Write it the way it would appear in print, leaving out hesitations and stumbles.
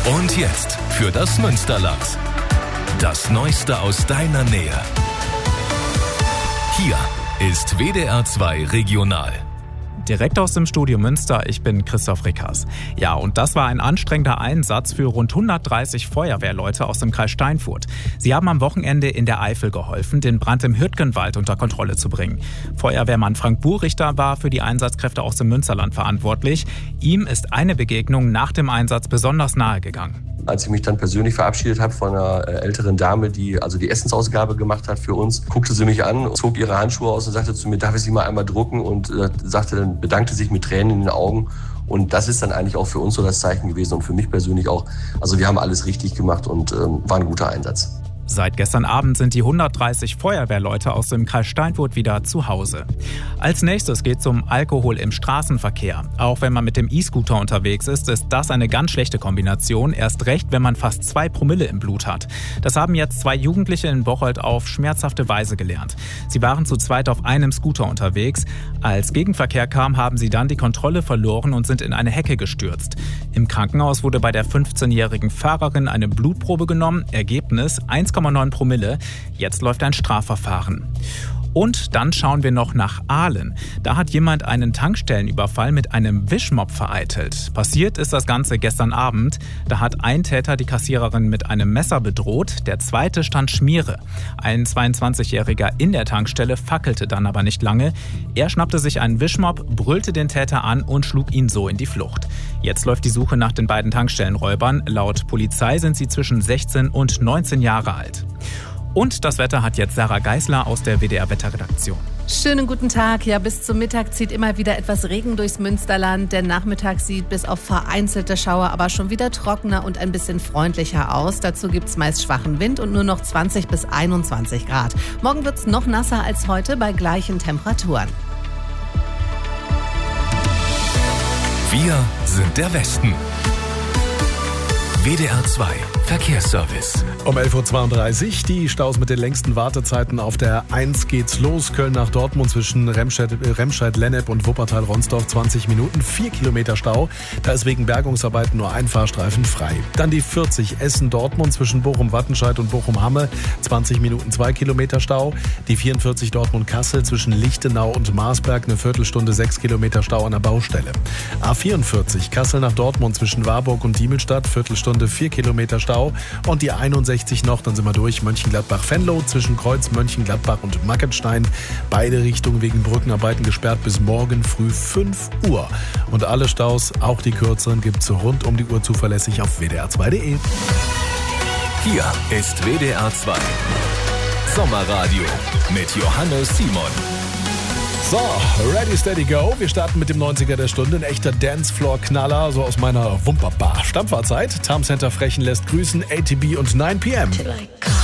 Und jetzt für das Münsterland. Das Neueste aus deiner Nähe. Hier ist WDR 2 Regional. Direkt aus dem Studio Münster, ich bin Christoph Rickers. Ja, und das war ein anstrengender Einsatz für rund 130 Feuerwehrleute aus dem Kreis Steinfurt. Sie haben am Wochenende in der Eifel geholfen, den Brand im Hürtgenwald unter Kontrolle zu bringen. Feuerwehrmann Frank Buhrichter war für die Einsatzkräfte aus dem Münsterland verantwortlich. Ihm ist eine Begegnung nach dem Einsatz besonders nahe gegangen. Als ich mich dann persönlich verabschiedet habe von einer älteren Dame, die also die Essensausgabe gemacht hat für uns, guckte sie mich an, zog ihre Handschuhe aus und sagte zu mir, darf ich sie mal einmal drucken? Und bedankte sich mit Tränen in den Augen. Und das ist dann eigentlich auch für uns so das Zeichen gewesen und für mich persönlich auch. Also wir haben alles richtig gemacht und war ein guter Einsatz. Seit gestern Abend sind die 130 Feuerwehrleute aus dem Kreis Steinfurt wieder zu Hause. Als nächstes geht es um Alkohol im Straßenverkehr. Auch wenn man mit dem E-Scooter unterwegs ist das eine ganz schlechte Kombination. Erst recht, wenn man fast 2 Promille im Blut hat. Das haben jetzt 2 Jugendliche in Bocholt auf schmerzhafte Weise gelernt. Sie waren zu zweit auf einem Scooter unterwegs. Als Gegenverkehr kam, haben sie dann die Kontrolle verloren und sind in eine Hecke gestürzt. Im Krankenhaus wurde bei der 15-jährigen Fahrerin eine Blutprobe genommen. Ergebnis 1,9 Promille. Jetzt läuft ein Strafverfahren. Und dann schauen wir noch nach Aalen. Da hat jemand einen Tankstellenüberfall mit einem Wischmopp vereitelt. Passiert ist das Ganze gestern Abend. Da hat ein Täter die Kassiererin mit einem Messer bedroht. Der zweite stand Schmiere. Ein 22-Jähriger in der Tankstelle fackelte dann aber nicht lange. Er schnappte sich einen Wischmopp, brüllte den Täter an und schlug ihn so in die Flucht. Jetzt läuft die Suche nach den beiden Tankstellenräubern. Laut Polizei sind sie zwischen 16 und 19 Jahre alt. Und das Wetter hat jetzt Sarah Geisler aus der WDR-Wetterredaktion. Schönen guten Tag. Ja, bis zum Mittag zieht immer wieder etwas Regen durchs Münsterland. Der Nachmittag sieht bis auf vereinzelte Schauer aber schon wieder trockener und ein bisschen freundlicher aus. Dazu gibt's meist schwachen Wind und nur noch 20 bis 21 Grad. Morgen wird's noch nasser als heute bei gleichen Temperaturen. Wir sind der Westen. WDR 2 Verkehrsservice. Um 11.32 Uhr, die Staus mit den längsten Wartezeiten auf der 1 geht's los. Köln nach Dortmund zwischen Remscheid-Lennep und Wuppertal-Ronsdorf 20 Minuten, 4 Kilometer Stau. Da ist wegen Bergungsarbeiten nur ein Fahrstreifen frei. Dann die 40 Essen-Dortmund zwischen Bochum-Wattenscheid und Bochum-Hamme, 20 Minuten, 2 Kilometer Stau. Die 44 Dortmund-Kassel zwischen Lichtenau und Marsberg, eine Viertelstunde, 6 Kilometer Stau an der Baustelle. A44 Kassel nach Dortmund zwischen Warburg und Diemelstadt, Viertelstunde, 4 Kilometer Stau. Und die 61 noch, dann sind wir durch, Mönchengladbach-Venlo zwischen Kreuz, Mönchengladbach und Mackenstein. Beide Richtungen wegen Brückenarbeiten gesperrt bis morgen früh 5 Uhr. Und alle Staus, auch die kürzeren, gibt's rund um die Uhr zuverlässig auf wdr2.de. Hier ist WDR 2 Sommerradio mit Johannes Simon. So, ready, steady, go. Wir starten mit dem 90er der Stunde. Ein echter Dancefloor-Knaller, so aus meiner Wumperbar. Stammfahrzeit. Tarm Center Frechen lässt grüßen. ATB und 9 PM. Till I come.